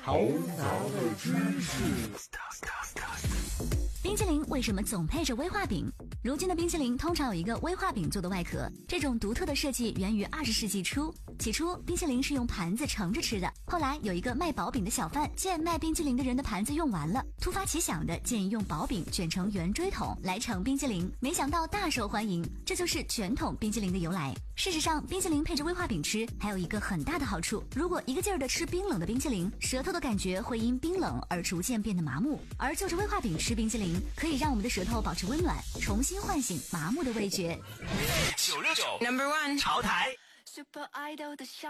头脑的知识。 冰淇淋为什么总配着威化饼？如今的冰淇淋通常有一个威化饼做的外壳，这种独特的设计源于20世纪初。起初，冰淇淋是用盘子盛着吃的，后来有一个卖薄饼的小贩见卖冰淇淋的人的盘子用完了，突发奇想的建议用薄饼卷成圆锥筒来盛冰淇淋，没想到大受欢迎，这就是卷筒冰淇淋的由来。事实上，冰淇淋配着威化饼吃还有一个很大的好处，如果一个劲儿的吃冰冷的冰淇淋，舌头的感觉会因冰冷而逐渐变得麻木，而就着威化饼吃冰淇淋可以让我们的舌头保持温暖，重新唤醒麻木的味觉。 969 No.1 潮台。 Super Idol 的